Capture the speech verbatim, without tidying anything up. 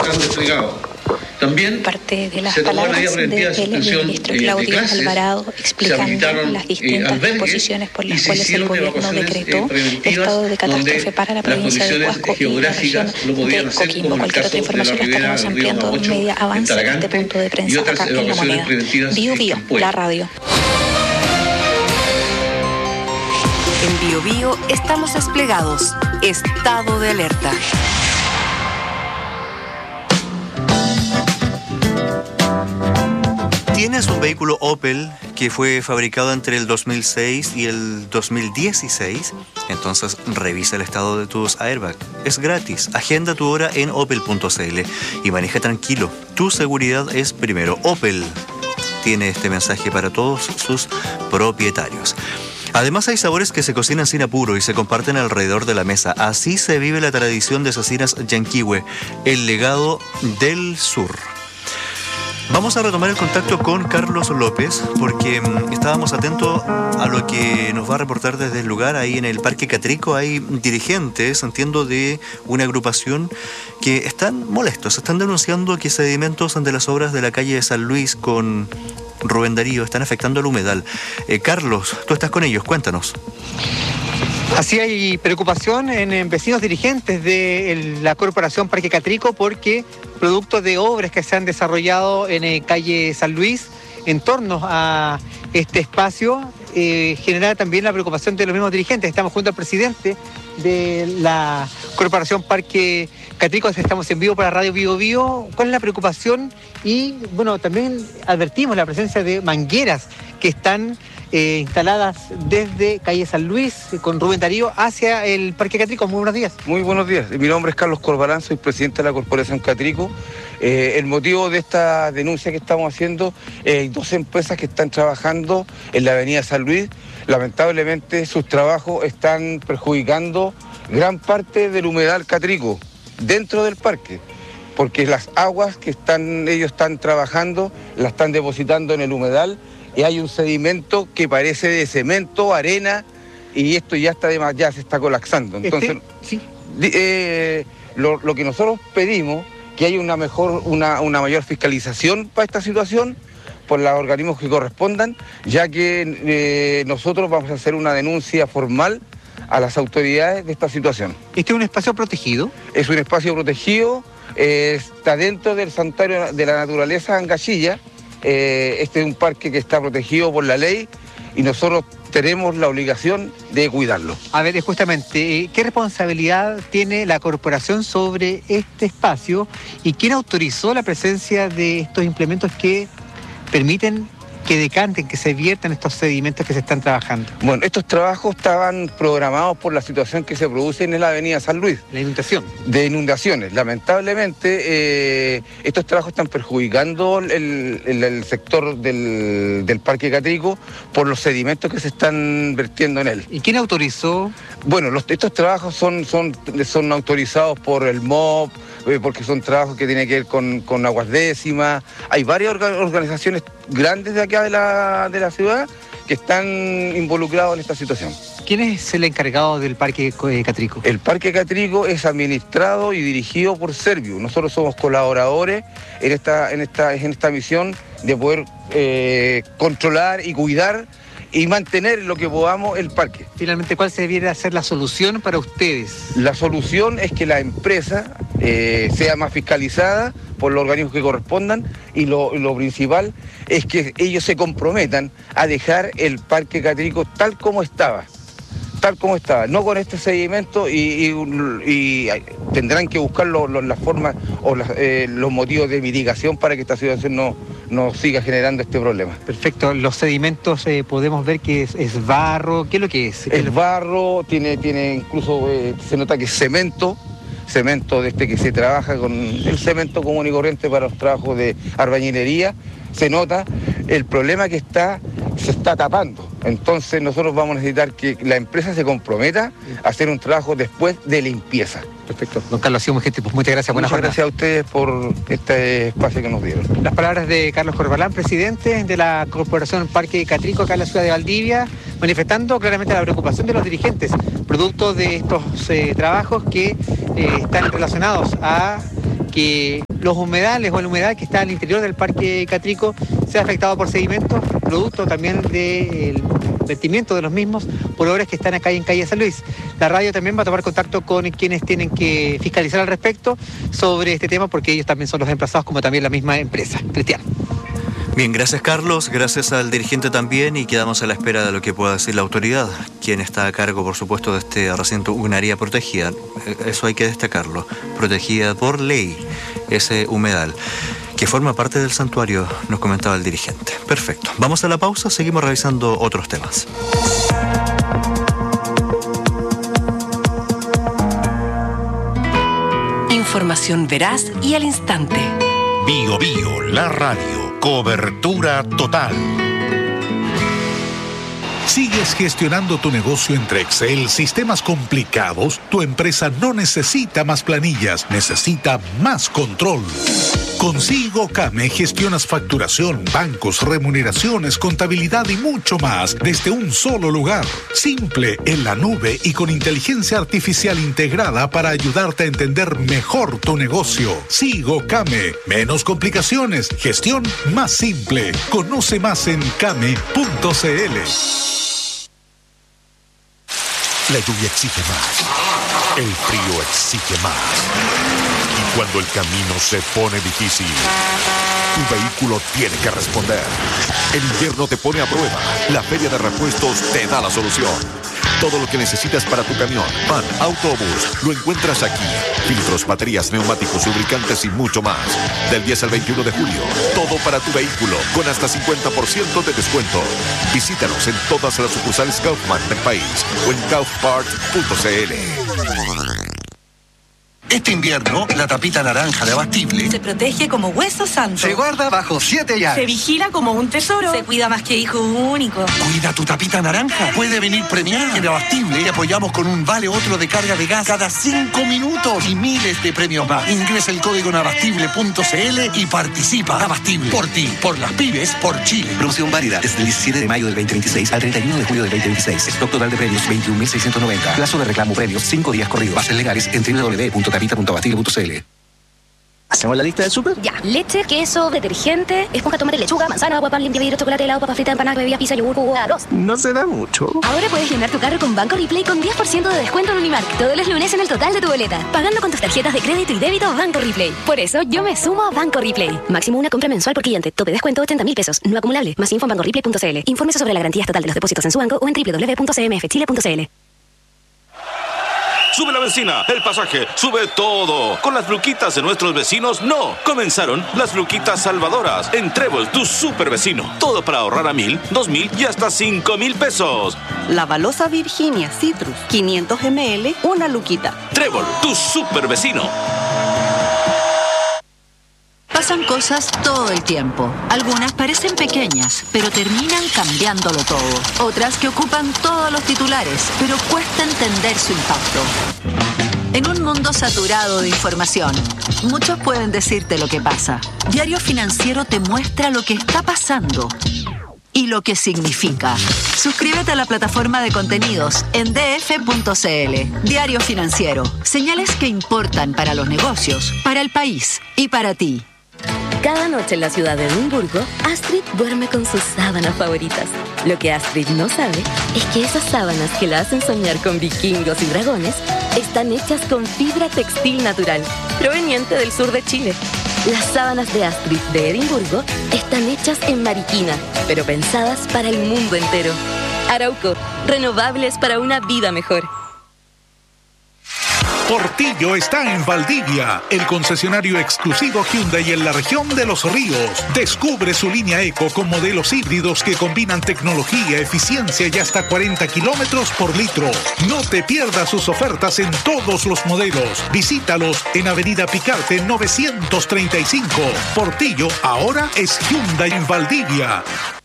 están desplegados. También parte de las se tomó palabras la medida del ministro de Claudio clases, Alvarado explicando las distintas eh, disposiciones por las cuales el gobierno decretó eh, estado de catástrofe para la provincia de Huasco y la región de Coquimbo. Cualquier otra información la estaremos ampliando en media avance en este punto de prensa acá en La Moneda. Bio Bio, la radio. En Bio Bio estamos desplegados. Estado de alerta. ¿Tienes un vehículo Opel que fue fabricado entre el dos mil seis y el dos mil dieciséis? Entonces revisa el estado de tus airbags. Es gratis. Agenda tu hora en opel punto c l y maneja tranquilo. Tu seguridad es primero. Opel tiene este mensaje para todos sus propietarios. Además hay sabores que se cocinan sin apuro y se comparten alrededor de la mesa. Así se vive la tradición de Cecinas Yanquihue, el legado del sur. Vamos a retomar el contacto con Carlos López porque mmm, estábamos atentos a lo que nos va a reportar desde el lugar. Ahí en el Parque Catrico hay dirigentes, entiendo, de una agrupación que están molestos, están denunciando que sedimentos de las obras de la calle de San Luis con Rubén Darío están afectando al humedal. Eh, Carlos, tú estás con ellos, cuéntanos. Así hay preocupación en, en vecinos dirigentes de el, la Corporación Parque Catrico porque producto de obras que se han desarrollado en eh, calle San Luis en torno a este espacio eh, genera también la preocupación de los mismos dirigentes. Estamos junto al presidente de la Corporación Parque Catrico, estamos en vivo para Radio Bio Bio. ¿Cuál es la preocupación? Y bueno, también advertimos la presencia de mangueras que están Eh, instaladas desde calle San Luis con Rubén Darío hacia el Parque Catrico. Muy buenos días. Muy buenos días. Mi nombre es Carlos Corbalán, soy presidente de la Corporación Catrico. Eh, el motivo de esta denuncia que estamos haciendo, eh, hay dos empresas que están trabajando en la avenida San Luis. Lamentablemente sus trabajos están perjudicando gran parte del humedal Catrico dentro del parque, porque las aguas que están, ellos están trabajando las están depositando en el humedal. Y hay un sedimento que parece de cemento, arena, y esto ya está de más, ya se está colapsando. Entonces, este, sí. eh, lo, lo que nosotros pedimos, que haya una mejor, una, una mayor fiscalización para esta situación por los organismos que correspondan, ya que eh, nosotros vamos a hacer una denuncia formal a las autoridades de esta situación. ¿Este es un espacio protegido? Es un espacio protegido, eh, está dentro del Santuario de la Naturaleza Angachilla. Eh, este es un parque que está protegido por la ley y nosotros tenemos la obligación de cuidarlo. A ver, justamente, ¿qué responsabilidad tiene la corporación sobre este espacio y quién autorizó la presencia de estos implementos que permiten que decanten, que se viertan estos sedimentos que se están trabajando? Bueno, estos trabajos estaban programados por la situación que se produce en la avenida San Luis. La inundación. De inundaciones. Lamentablemente, eh, estos trabajos están perjudicando el, el, el sector del, del Parque Catrico por los sedimentos que se están vertiendo en él. ¿Y quién autorizó? Bueno, los, estos trabajos son, son, son autorizados por el M O P, eh, porque son trabajos que tienen que ver con, con aguas décimas. Hay varias orga, organizaciones grandes de acá de la, de la ciudad que están involucrados en esta situación. ¿Quién es el encargado del Parque Catrico? El Parque Catrico es administrado y dirigido por Serviu. Nosotros somos colaboradores en esta, en esta, en esta misión de poder eh, controlar y cuidar y mantener lo que podamos el parque. Finalmente, ¿cuál se debiera ser la solución para ustedes? La solución es que la empresa eh, sea más fiscalizada por los organismos que correspondan y lo, lo principal es que ellos se comprometan a dejar el Parque Catrico tal como estaba. Tal como estaba, no con este sedimento y, y, y tendrán que buscar lo, lo, las formas o las, eh, los motivos de mitigación para que esta situación no, no siga generando este problema. Perfecto, los sedimentos eh, podemos ver que es, es barro, ¿qué es lo que es? Es barro, tiene, tiene incluso, eh, se nota que es cemento, cemento de este que se trabaja con el cemento común y corriente para los trabajos de albañilería, se nota el problema que está, se está tapando. Entonces nosotros vamos a necesitar que la empresa se comprometa a hacer un trabajo después de limpieza. Perfecto. Don Carlos, ha sido muy gentil. Pues muchas gracias. Muchas gracias a ustedes por este espacio que nos dieron. Las palabras de Carlos Corbalán, presidente de la Corporación Parque Catrico acá en la ciudad de Valdivia, manifestando claramente la preocupación de los dirigentes, producto de estos eh, trabajos que eh, están relacionados a que los humedales o el humedal que está al interior del Parque Catrico sea afectado por sedimentos, producto también del vertimiento de los mismos por obras que están acá en calle San Luis. La radio también va a tomar contacto con quienes tienen que fiscalizar al respecto sobre este tema, porque ellos también son los emplazados, como también la misma empresa. Cristian. Bien, gracias Carlos, gracias al dirigente también, y quedamos a la espera de lo que pueda decir la autoridad, quien está a cargo, por supuesto, de este recinto, un área protegida. Eso hay que destacarlo, protegida por ley, ese humedal, que forma parte del santuario, nos comentaba el dirigente. Perfecto, vamos a la pausa, seguimos revisando otros temas. Información veraz y al instante. Bio Bio, la radio. Cobertura total. ¿Sigues gestionando tu negocio entre Excel, sistemas complicados? Tu empresa no necesita más planillas, necesita más control. Con SigoCame gestionas facturación, bancos, remuneraciones, contabilidad y mucho más desde un solo lugar. Simple, en la nube y con inteligencia artificial integrada para ayudarte a entender mejor tu negocio. SigoCame. Menos complicaciones, gestión más simple. Conoce más en came punto c l. La lluvia exige más. El frío exige más. Y cuando el camino se pone difícil, tu vehículo tiene que responder. El invierno te pone a prueba. La Feria de Repuestos te da la solución. Todo lo que necesitas para tu camión, van, autobús, lo encuentras aquí. Filtros, baterías, neumáticos, lubricantes y mucho más. Del diez al veintiuno de julio, todo para tu vehículo, con hasta cincuenta por ciento de descuento. Visítanos en todas las sucursales Kaufman del país o en kaufpart punto c l. Este invierno, la tapita naranja de Abastible se protege como hueso santo. Se guarda bajo siete llaves. Se vigila como un tesoro. Se cuida más que hijo único. Cuida tu tapita naranja. Puede venir premiada. En Abastible te apoyamos con un vale otro de carga de gas cada cinco minutos y miles de premios más. Ingresa el código en abastible punto c l y participa. Abastible. Por ti, por las pymes, por Chile. Promoción válida desde el diecisiete de mayo del veinte veintiséis al treinta y uno de julio del veinte veintiséis. Stock total de premios veintiún mil seiscientos noventa. Plazo de reclamo premios cinco días corridos. Bases legales en doble u doble u doble u punto capita punto abastible punto c l. ¿Hacemos la lista del súper? Ya. Leche, queso, detergente, esponja, tomate, lechuga, manzana, agua, pan, limpia, vidrio, chocolate, helado, papa frita, empanada, bebida, pizza, yogur, jugo, arroz. No se da mucho. Ahora puedes llenar tu carro con Banco Replay con diez por ciento de descuento en Unimark todos los lunes en el total de tu boleta, pagando con tus tarjetas de crédito y débito Banco Replay. Por eso yo me sumo a Banco Replay. Máximo una compra mensual por cliente. Tope de descuento ochenta mil pesos. No acumulable. Más info en banco replay punto c l. Informes sobre la garantía total de los depósitos en su banco o en doble u doble u doble u punto c m f chile punto c l. Sube la benzina, el pasaje, sube todo. Con las luquitas de nuestros vecinos, no. Comenzaron las luquitas salvadoras. En Trébol, tu super vecino. Todo para ahorrar a mil, dos mil y hasta cinco mil pesos. La Balosa Virginia Citrus, quinientos mililitros, una luquita. Trébol, tu super vecino. Pasan cosas todo el tiempo. Algunas parecen pequeñas, pero terminan cambiándolo todo. Otras que ocupan todos los titulares, pero cuesta entender su impacto. En un mundo saturado de información, muchos pueden decirte lo que pasa. Diario Financiero te muestra lo que está pasando y lo que significa. Suscríbete a la plataforma de contenidos en d f punto c l. Diario Financiero. Señales que importan para los negocios, para el país y para ti. Cada noche en la ciudad de Edimburgo, Astrid duerme con sus sábanas favoritas. Lo que Astrid no sabe es que esas sábanas que la hacen soñar con vikingos y dragones están hechas con fibra textil natural, proveniente del sur de Chile. Las sábanas de Astrid de Edimburgo están hechas en Mariquina, pero pensadas para el mundo entero. Arauco, renovables para una vida mejor. Portillo está en Valdivia, el concesionario exclusivo Hyundai en la región de Los Ríos. Descubre su línea Eco con modelos híbridos que combinan tecnología, eficiencia y hasta cuarenta kilómetros por litro. No te pierdas sus ofertas en todos los modelos. Visítalos en Avenida Picarte novecientos treinta y cinco. Portillo ahora es Hyundai en Valdivia.